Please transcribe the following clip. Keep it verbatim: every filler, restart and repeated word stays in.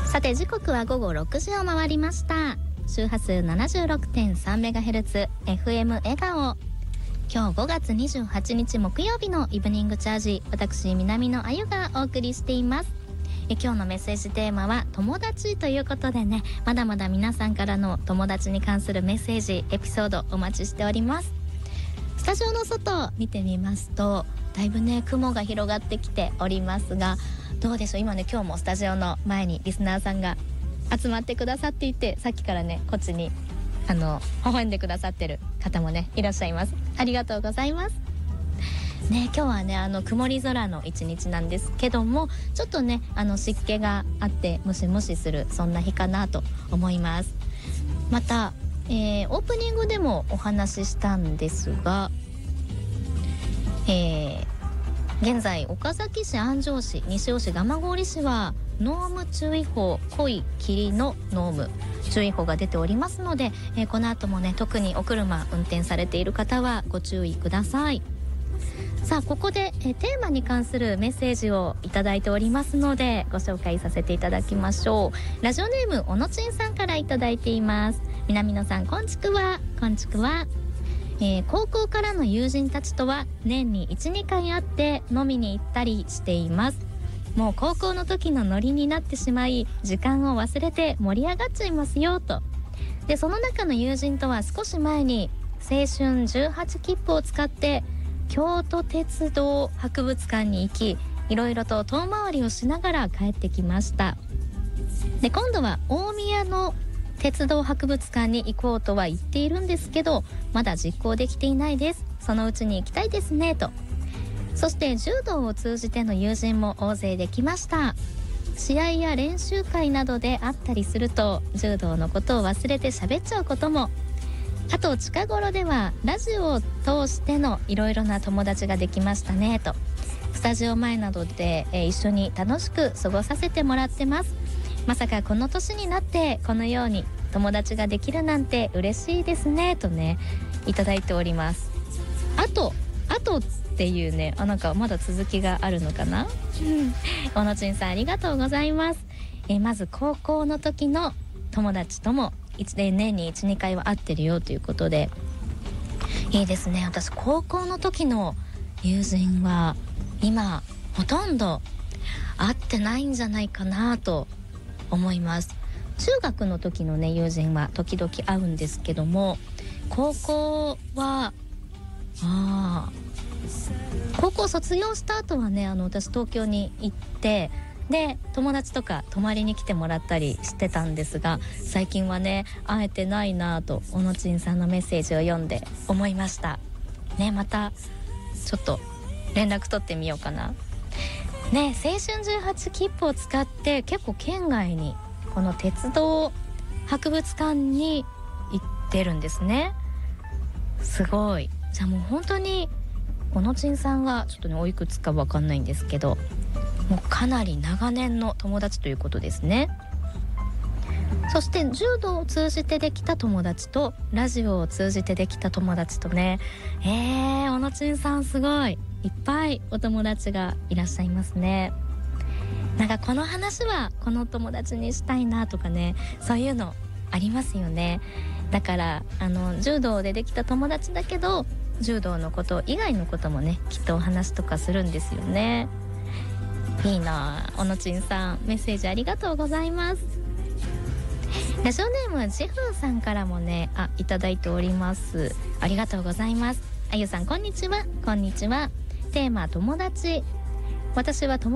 さて時刻は午後ろくじを回りました。周波数 ななじゅうろくてんさんメガヘルツ エフエム 笑顔。今日ごがつにじゅうはちにち木曜日のイブニングチャージ、私南野あゆがお送りしています。え今日のメッセージテーマは友達ということでね、まだまだ皆さんからの友達に関するメッセージエピソードお待ちしております。スタジオの外を見てみますと、だいぶね雲が広がってきておりますが、どうでしょう。今ね今日もスタジオの前にリスナーさんが集まってくださっていて、さっきからねこっちにあの微笑んでくださってる方もねいらっしゃいます。ありがとうございますね。今日はねあの曇り空の一日なんですけども、ちょっとねあの湿気があってムシムシするそんな日かなと思います。また、えー、オープニングでもお話ししたんですが、えー、現在岡崎市、安城市、西尾市、蒲郡市は濃霧注意報、濃い霧の濃霧注意報が出ておりますので、えー、この後もね特にお車運転されている方はご注意ください。さあここで、えー、テーマに関するメッセージをいただいておりますのでご紹介させていただきましょう。ラジオネームおのちんさんからいただいています。南野さんこんちくわ。こんちくわ。えー、高校からの友人たちとは年に いちにかい会って飲みに行ったりしています。もう高校の時のノリになってしまい時間を忘れて盛り上がっちゃいますよと。でその中の友人とは少し前に青春じゅうはち切符を使って京都鉄道博物館に行き、いろいろと遠回りをしながら帰ってきました。で今度は大宮の鉄道博物館に行こうとは言っているんですけど、まだ実行できていないです。そのうちに行きたいですねと。そして柔道を通じての友人も大勢できました。試合や練習会などで会ったりすると柔道のことを忘れて喋っちゃうことも。あと近頃ではラジオを通してのいろいろな友達ができましたねと。スタジオ前などで、えー、一緒に楽しく過ごさせてもらってます。まさかこの年になってこのように友達ができるなんて嬉しいですねとねいただいております。あとあとっていうね、あなんかまだ続きがあるのかなおのちんさんありがとうございます。えー、まず高校の時の友達とも年に いちにかいは会ってるよということで、いいですね。私高校の時の友人は今ほとんど会ってないんじゃないかなと思います。中学の時のね友人は時々会うんですけども、高校はあ高校卒業した後はねあの私東京に行ってで友達とか泊まりに来てもらったりしてたんですが、最近はね会えてないなとおのちんさんのメッセージを読んで思いましたね。またちょっと連絡取ってみようかなね。青春じゅうはち切符を使って結構県外にこの鉄道博物館に行ってるんですね。すごい。じゃあもう本当におのちんさんがちょっとねおいくつかわかんないんですけど、もうかなり長年の友達ということですね。そして柔道を通じてできた友達とラジオを通じてできた友達とね、えー、おのちんさんすごいいっぱいお友達がいらっしゃいますね。なんかこの話はこの友達にしたいなとかね、そういうのありますよね。だからあの柔道でできた友達だけど柔道のこと以外のこともねきっとお話とかするんですよね。いいな。おのちんさんメッセージありがとうございます。ラジオネームジフンさんからもねあいただいております。ありがとうございます。あゆさんこんにちは。こんにちは。テーマ友達。私は友